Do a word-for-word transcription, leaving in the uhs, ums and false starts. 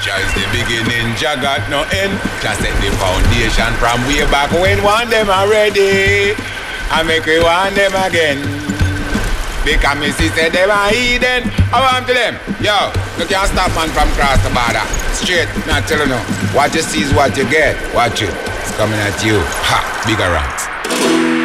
Jah is the beginning, Jah got no end. Jah set the foundation from way back when one them already. I make we want them again. Because me see say them are hidden. I want to them. Yo, you can't stop man from cross the border. Straight, not tell you no. What you see is what you get. Watch it. It's coming at you. Ha, bigger rats.